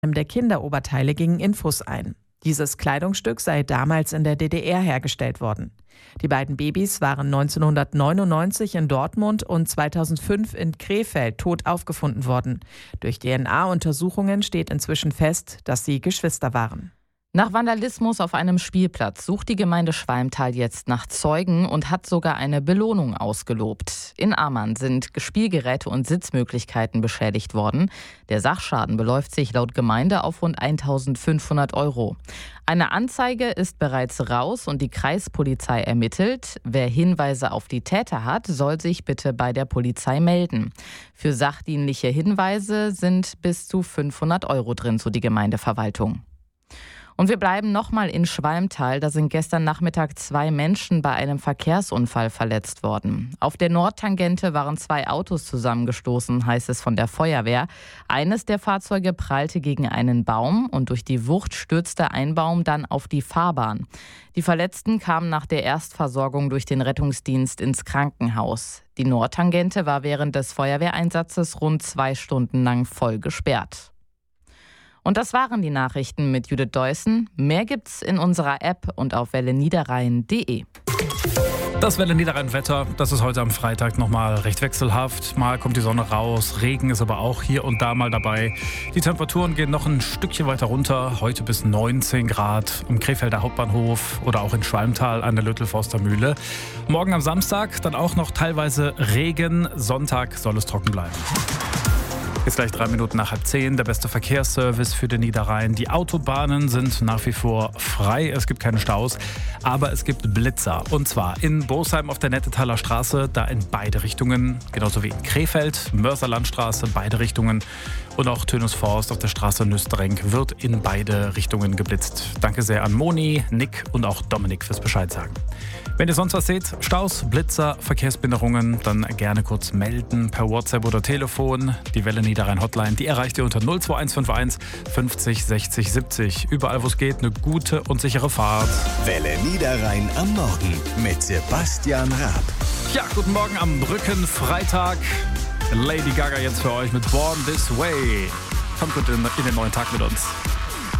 der Kinderoberteile gingen Infos ein. Dieses Kleidungsstück sei damals in der DDR hergestellt worden. Die beiden Babys waren 1999 in Dortmund und 2005 in Krefeld tot aufgefunden worden. Durch DNA-Untersuchungen steht inzwischen fest, dass sie Geschwister waren. Nach Vandalismus auf einem Spielplatz sucht die Gemeinde Schwalmtal jetzt nach Zeugen und hat sogar eine Belohnung ausgelobt. In Amann sind Spielgeräte und Sitzmöglichkeiten beschädigt worden. Der Sachschaden beläuft sich laut Gemeinde auf rund 1.500 €. Eine Anzeige ist bereits raus und die Kreispolizei ermittelt. Wer Hinweise auf die Täter hat, soll sich bitte bei der Polizei melden. Für sachdienliche Hinweise sind bis zu 500 € drin, so die Gemeindeverwaltung. Und wir bleiben nochmal in Schwalmtal. Da sind gestern Nachmittag 2 Menschen bei einem Verkehrsunfall verletzt worden. Auf der Nordtangente waren 2 Autos zusammengestoßen, heißt es von der Feuerwehr. Eines der Fahrzeuge prallte gegen einen Baum und durch die Wucht stürzte ein Baum dann auf die Fahrbahn. Die Verletzten kamen nach der Erstversorgung durch den Rettungsdienst ins Krankenhaus. Die Nordtangente war während des Feuerwehreinsatzes rund 2 Stunden lang voll gesperrt. Und das waren die Nachrichten mit Judith Deussen. Mehr gibt's in unserer App und auf welleniederrhein.de. Das Welle Niederrhein-Wetter, das ist heute am Freitag nochmal recht wechselhaft. Mal kommt die Sonne raus, Regen ist aber auch hier und da mal dabei. Die Temperaturen gehen noch ein Stückchen weiter runter, heute bis 19 Grad im Krefelder Hauptbahnhof oder auch in Schwalmtal an der Lüttelforster Mühle. Morgen am Samstag dann auch noch teilweise Regen, Sonntag soll es trocken bleiben. Jetzt gleich 3 Minuten nach 9:30, der beste Verkehrsservice für den Niederrhein. Die Autobahnen sind nach wie vor frei, es gibt keine Staus, aber es gibt Blitzer. Und zwar in Bosheim auf der Nettetaler Straße, da in beide Richtungen, genauso wie in Krefeld, Mörserlandstraße, beide Richtungen. Und auch Tönisforst auf der Straße Nüstrenk wird in beide Richtungen geblitzt. Danke sehr an Moni, Nick und auch Dominik fürs Bescheid sagen. Wenn ihr sonst was seht, Staus, Blitzer, Verkehrsbehinderungen, dann gerne kurz melden per WhatsApp oder Telefon. Die Welle Niederrhein Hotline, die erreicht ihr unter 02151 50 60 70. Überall, wo es geht, eine gute und sichere Fahrt. Welle Niederrhein am Morgen mit Sebastian Raab. Ja, guten Morgen am Brückenfreitag. Lady Gaga jetzt für euch mit Born This Way. Kommt gut in den neuen Tag mit uns.